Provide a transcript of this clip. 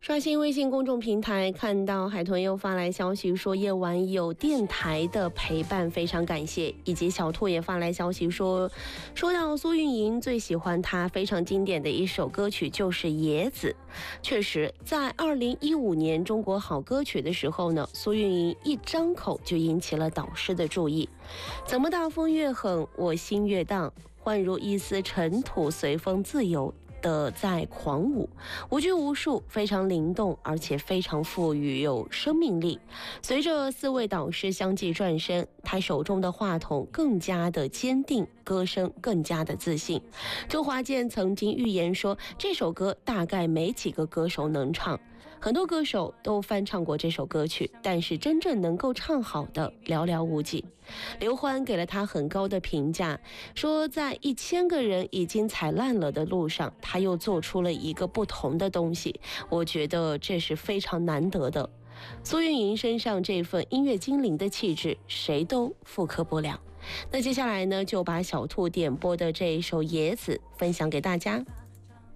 刷新微信公众平台，看到海豚又发来消息说夜晚有电台的陪伴，非常感谢。以及小兔也发来消息说到苏运莹最喜欢她非常经典的一首歌曲就是《野子》。确实，在2015年中国好歌曲的时候呢，苏运莹一张口就引起了导师的注意。怎么大风越狠，我心越荡，幻如一丝尘土，随风自由的在狂舞，无拘无束，非常灵动，而且非常富裕有生命力。随着4位导师相继转身，他手中的话筒更加的坚定，歌声更加的自信。周华健曾经预言说，这首歌大概没几个歌手能唱，很多歌手都翻唱过这首歌曲，但是真正能够唱好的寥寥无几。刘欢给了他很高的评价，说在1000个人已经踩烂了的路上，他又做出了一个不同的东西，我觉得这是非常难得的。苏运莹身上这份音乐精灵的气质，谁都复刻不了。那接下来呢，就把小兔点播的这一首《野子》分享给大家。